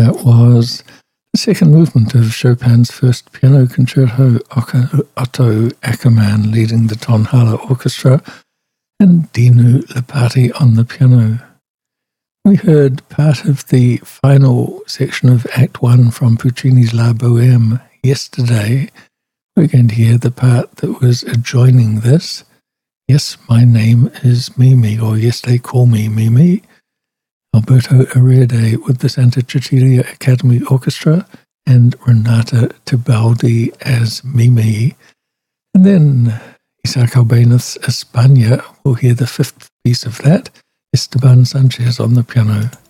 That was the second movement of Chopin's first piano concerto, Otto Ackermann leading the Tonhalle Orchestra, and Dinu Lipatti on the piano. We heard part of the final section of Act 1 from Puccini's La Bohème yesterday. We're going to hear the part that was adjoining this. Yes, my name is Mimi, or yes, they call me Mimi. Alberto Arede with the Santa Cecilia Academy Orchestra and Renata Tebaldi as Mimi. And then Isaac Albéniz España. We'll hear the fifth piece of that, Esteban Sanchez on the piano.